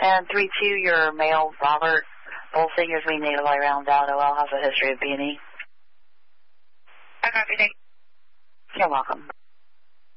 And 3-2, your male Robert. Both figures we need to lay around out. OL has a history of B&E. I copy. You're welcome.